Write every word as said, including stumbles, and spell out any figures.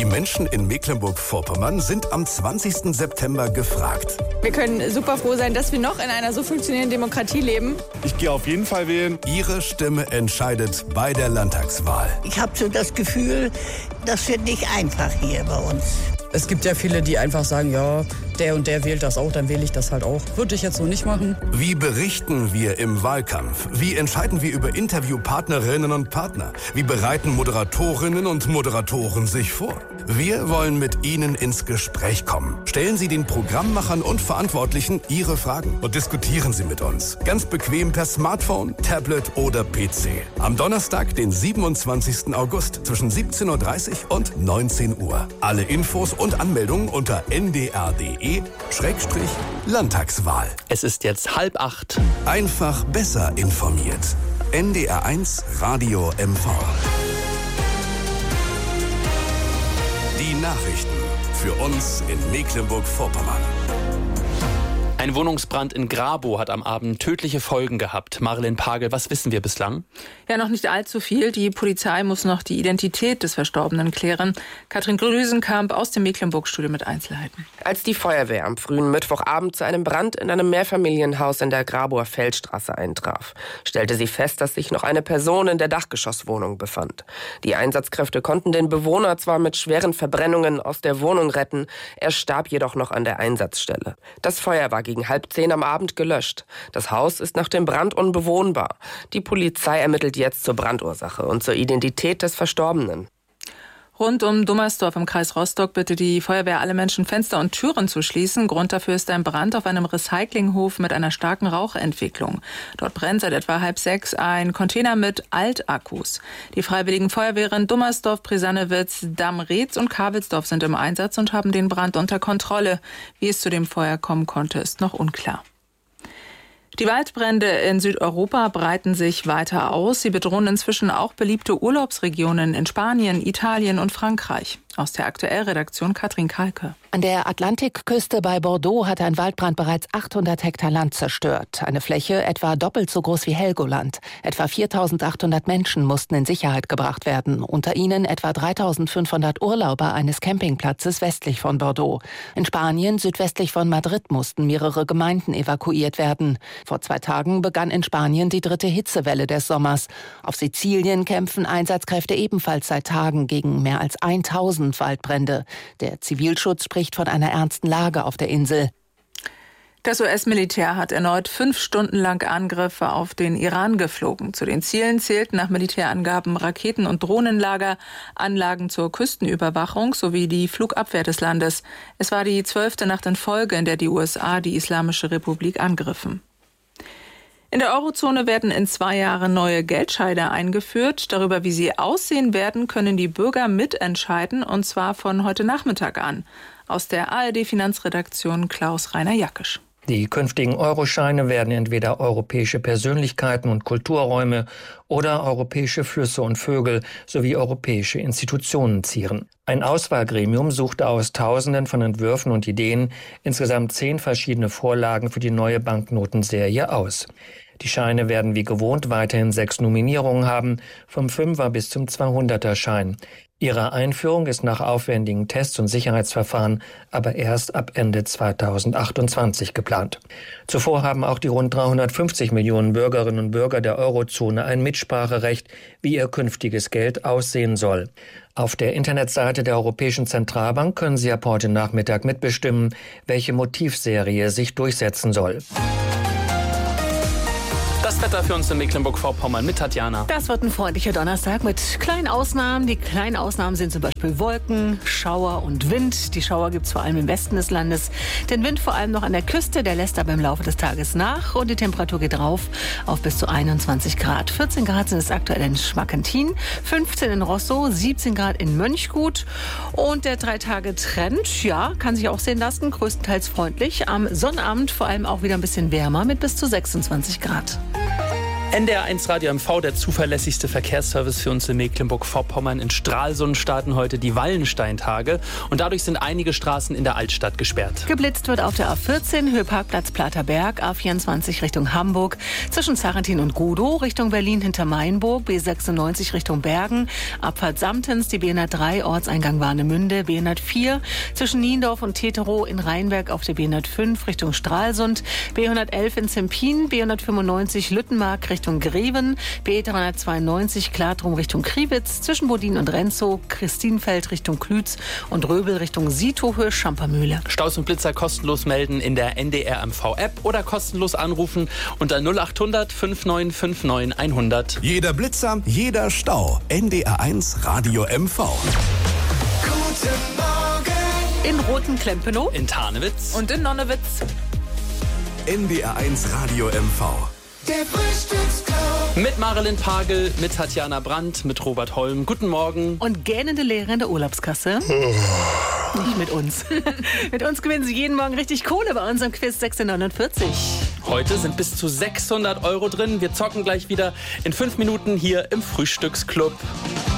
Menschen in Mecklenburg-Vorpommern sind am zwanzigsten September gefragt. Wir können super froh sein, dass wir noch in einer so funktionierenden Demokratie leben. Ich gehe auf jeden Fall wählen. Ihre Stimme entscheidet bei der Landtagswahl. Ich habe so das Gefühl, das wird nicht einfach hier bei uns. Es gibt ja viele, die einfach sagen, ja, der und der wählt das auch, dann wähle ich das halt auch. Würde ich jetzt so nicht machen. Wie berichten wir im Wahlkampf? Wie entscheiden wir über Interviewpartnerinnen und Partner? Wie bereiten Moderatorinnen und Moderatoren sich vor? Wir wollen mit Ihnen ins Gespräch kommen. Stellen Sie den Programmmachern und Verantwortlichen Ihre Fragen und diskutieren Sie mit uns. Ganz bequem per Smartphone, Tablet oder P C. Am Donnerstag, den siebenundzwanzigsten August zwischen siebzehn Uhr dreißig und neunzehn Uhr. Alle Infos und Anmeldungen unter n d r punkt d e Schrägstrich Landtagswahl. Es ist jetzt halb acht. Einfach besser informiert. N D R eins Radio M V. Die Nachrichten für uns in Mecklenburg-Vorpommern. Ein Wohnungsbrand in Grabow hat am Abend tödliche Folgen gehabt. Marilyn Pagel, was wissen wir bislang? Ja, noch nicht allzu viel. Die Polizei muss noch die Identität des Verstorbenen klären. Katrin Grüsenkamp aus dem Mecklenburg-Studio mit Einzelheiten. Als die Feuerwehr am frühen Mittwochabend zu einem Brand in einem Mehrfamilienhaus in der Grabower Feldstraße eintraf, stellte sie fest, dass sich noch eine Person in der Dachgeschosswohnung befand. Die Einsatzkräfte konnten den Bewohner zwar mit schweren Verbrennungen aus der Wohnung retten, er starb jedoch noch an der Einsatzstelle. Das Feuer war gegen halb zehn am Abend gelöscht. Das Haus ist nach dem Brand unbewohnbar. Die Polizei ermittelt jetzt zur Brandursache und zur Identität des Verstorbenen. Rund um Dummersdorf im Kreis Rostock bittet die Feuerwehr alle Menschen, Fenster und Türen zu schließen. Grund dafür ist ein Brand auf einem Recyclinghof mit einer starken Rauchentwicklung. Dort brennt seit etwa halb sechs ein Container mit Altakkus. Die freiwilligen Feuerwehren Dummersdorf, Brisannewitz, Damm-Reetz und Kavelsdorf sind im Einsatz und haben den Brand unter Kontrolle. Wie es zu dem Feuer kommen konnte, ist noch unklar. Die Waldbrände in Südeuropa breiten sich weiter aus. Sie bedrohen inzwischen auch beliebte Urlaubsregionen in Spanien, Italien und Frankreich. Aus der Aktuellredaktion Katrin Kalke. An der Atlantikküste bei Bordeaux hat ein Waldbrand bereits achthundert Hektar Land zerstört. Eine Fläche etwa doppelt so groß wie Helgoland. Etwa viertausendachthundert Menschen mussten in Sicherheit gebracht werden. Unter ihnen etwa dreitausendfünfhundert Urlauber eines Campingplatzes westlich von Bordeaux. In Spanien, südwestlich von Madrid, mussten mehrere Gemeinden evakuiert werden. Vor zwei Tagen begann in Spanien die dritte Hitzewelle des Sommers. Auf Sizilien kämpfen Einsatzkräfte ebenfalls seit Tagen gegen mehr als tausend Waldbrände. Der Zivilschutz spricht von einer ernsten Lage auf der Insel. Das U S-Militär hat erneut fünf Stunden lang Angriffe auf den Iran geflogen. Zu den Zielen zählten nach Militärangaben Raketen- und Drohnenlager, Anlagen zur Küstenüberwachung sowie die Flugabwehr des Landes. Es war die zwölfte Nacht in Folge, in der die U S A die Islamische Republik angriffen. In der Eurozone werden in zwei Jahren neue Geldscheine eingeführt. Darüber, wie sie aussehen werden, können die Bürger mitentscheiden, und zwar von heute Nachmittag an. Aus der A R D-Finanzredaktion Klaus-Rainer Jackisch. Die künftigen Euroscheine werden entweder europäische Persönlichkeiten und Kulturräume oder europäische Flüsse und Vögel sowie europäische Institutionen zieren. Ein Auswahlgremium suchte aus Tausenden von Entwürfen und Ideen insgesamt zehn verschiedene Vorlagen für die neue Banknotenserie aus. Die Scheine werden wie gewohnt weiterhin sechs Nominierungen haben, vom Fünfer bis zum zweihunderter Schein. Ihre Einführung ist nach aufwendigen Tests und Sicherheitsverfahren aber erst ab Ende zweitausendachtundzwanzig geplant. Zuvor haben auch die rund dreihundertfünfzig Millionen Bürgerinnen und Bürger der Eurozone ein Mitspracherecht, wie ihr künftiges Geld aussehen soll. Auf der Internetseite der Europäischen Zentralbank können Sie ab heute Nachmittag mitbestimmen, welche Motivserie sich durchsetzen soll. Das Wetter für uns in Mecklenburg-Vorpommern mit Tatjana. Das wird ein freundlicher Donnerstag mit kleinen Ausnahmen. Die kleinen Ausnahmen sind zum Beispiel Wolken, Schauer und Wind. Die Schauer gibt es vor allem im Westen des Landes. Den Wind vor allem noch an der Küste, der lässt aber im Laufe des Tages nach. Und die Temperatur geht rauf auf bis zu einundzwanzig Grad. vierzehn Grad sind es aktuell in Schmakentin, fünfzehn in Rosso, siebzehn Grad in Mönchgut. Und der Drei-Tage-Trend, ja, kann sich auch sehen lassen, größtenteils freundlich. Am Sonnabend vor allem auch wieder ein bisschen wärmer mit bis zu sechsundzwanzig Grad. N D R eins Radio M V, der zuverlässigste Verkehrsservice für uns in Mecklenburg-Vorpommern. In Stralsund starten heute die Wallensteintage und dadurch sind einige Straßen in der Altstadt gesperrt. Geblitzt wird auf der A vierzehn, Höheparkplatz Platerberg, A vierundzwanzig Richtung Hamburg, zwischen Zarentin und Godow, Richtung Berlin hinter Mainburg, B sechsundneunzig Richtung Bergen, Abfahrt Samtens, die B hundertdrei, Ortseingang Warnemünde, B hundertvier, zwischen Niendorf und Teterow in Rheinberg auf der B hundertfünf Richtung Stralsund, B hundertelf in Zempin, B hundertfünfundneunzig Lüttenmark Richtung Greven, B dreihundertzweiundneunzig Kladrum Richtung Kriwitz, zwischen Bodin und Renzow, Christinfeld Richtung Klütz und Röbel Richtung Sietohöhe, Schampermühle. Staus und Blitzer kostenlos melden in der N D R M V-App oder kostenlos anrufen unter null acht hundert fünf neun fünf neun hundert. Jeder Blitzer, jeder Stau. N D R eins Radio M V. Guten Morgen. In Roten-Klempenow, In Tarnewitz Und in Nonnewitz. N D R eins Radio M V. Der Frühstücksclub. mit Marilyn Pagel, mit Tatjana Brandt, mit Robert Holm. Guten Morgen. und gähnende Lehrer in der Urlaubskasse. Nicht mit uns. Mit uns gewinnen Sie jeden Morgen richtig Kohle bei unserem Quiz sechzehnhundertneunundvierzig. Heute sind bis zu sechshundert Euro drin. Wir zocken gleich wieder in fünf Minuten hier im Frühstücksclub.